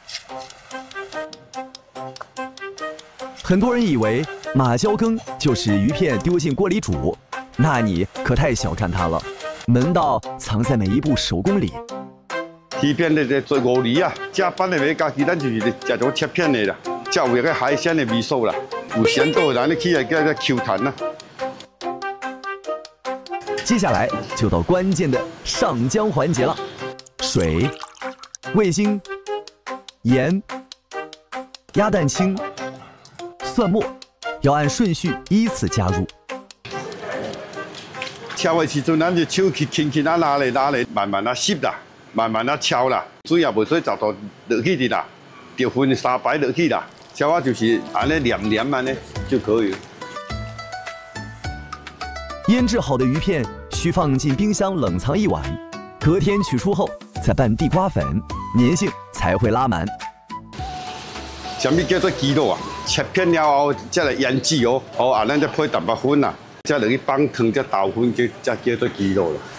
很多人以为马椒羹就是鱼片丢进锅里煮，那你可太小看它了，门道藏在每一步手工里。 鱼片咧做5厘啊，加班的要家己，咱就是食种切片的啦，才有那个海鲜的味素啦，有咸度的，咱起来叫做 Q 弹啦。 接下来就到关键的上浆环节了，水、味精、盐、鸭蛋清、蒜末，要按顺序依次加入。 敲的时阵，咱就手去轻轻啊拉咧，慢慢啊吸啦，慢慢啊敲啦，水也无水十度落去的啦，就分3摆落去啦，敲啊就是安尼黏安尼就可以了。 腌制好的鱼片需放进冰箱冷藏1晚，隔天取出后再拌地瓜粉，粘性才会拉满。 什么叫做鸡肉啊？切片了后，再来腌制哦，咱再配蛋白粉啦，再落去放汤，再豆粉，才叫做鸡肉了。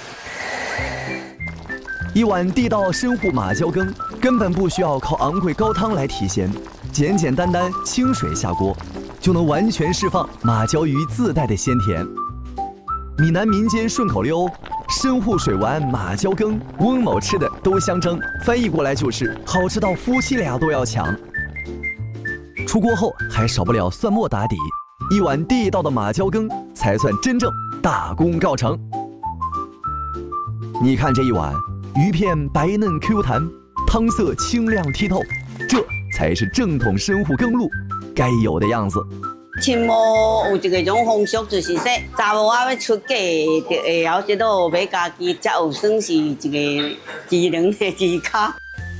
一碗地道深沪马椒羹，根本不需要靠昂贵高汤来提鲜，简简单单清水下锅，就能完全释放马椒鱼自带的鲜甜。闽南民间顺口溜“深沪水丸马椒羹，翁某吃的都相争”，翻译过来就是好吃到夫妻俩都要抢。出锅后还少不了蒜末打底，一碗地道的马椒羹才算真正大功告成。你看这一碗，鱼片白嫩 Q 弹，汤色清亮剔透，这才是正统深沪羹露该有的样子。 亲某有一种风俗，就是说查某仔要出嫁，就会晓这道买家己，才有算是一个技能的技巧。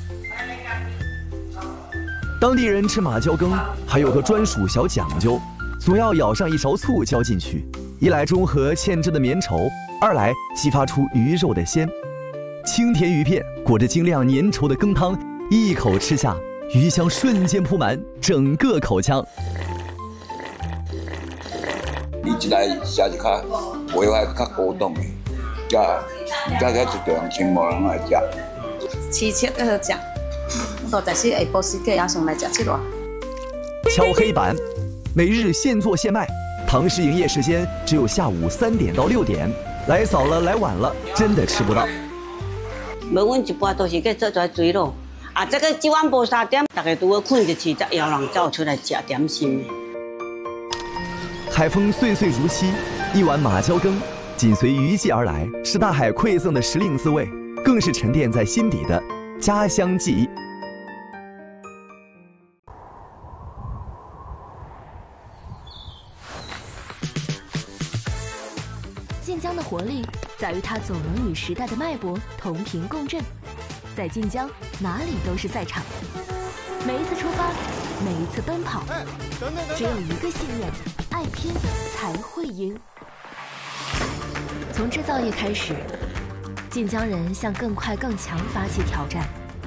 当地人吃马椒羹还有个专属小讲究，总要舀上一勺醋浇进去，一来中和芡汁的绵稠，二来激发出鱼肉的鲜。清甜鱼片裹着精亮粘稠的羹汤，一口吃下，鱼香瞬间铺满整个口腔。 你一来食一卡，话话较古董的，加一个人清无人来食。 吃切个好食，我大是下晡时刻也想来食这个。 敲黑板，每日现做现卖，堂食营业时间只有下午3点到6点，来早了来晚了真的吃不到。 无，阮一般都是去做在水咯，这个1晚无3点，大家拄好困就起，才摇人走出来食点心。 海风岁岁如期，一碗马椒羹紧随渔季而来，是大海馈赠的时令滋味，更是沉淀在心底的家乡记忆。 晋江的活力在于它总能与时代的脉搏同频共振，在晋江哪里都是赛场，每一次出发，每一次奔跑，只有一个信念：爱拼才会赢。从制造业开始，晋江人向更快更强发起挑战。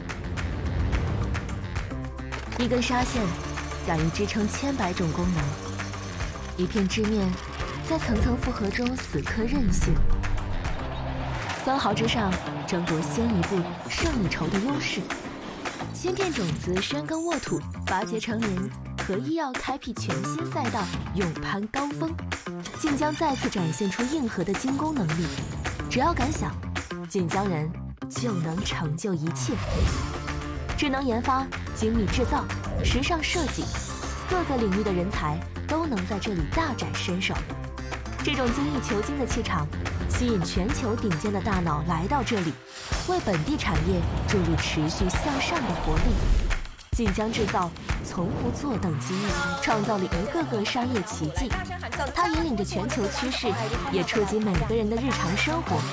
一根纱线敢于支撑千百种功能，一片织面在层层复合中死磕韧性。分毫之上争夺先一步胜一筹的优势。芯片种子深耕沃土，拔节成林，合医药开辟全新赛道，勇攀高峰。晋江再次展现出硬核的精工能力，只要敢想，晋江人就能成就一切。智能研发、精密制造、时尚设计，各个领域的人才都能在这里大展身手。这种精益求精的气场，吸引全球顶尖的大脑来到这里，为本地产业注入持续向上的活力。晋江制造从不坐等机遇，创造了一个个商业奇迹。它引领着全球趋势，也触及每个人的日常生活。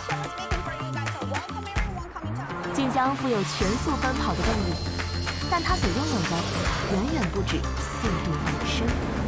晋江富有全速奔跑的动力，但它所拥有的远远不止速度本身。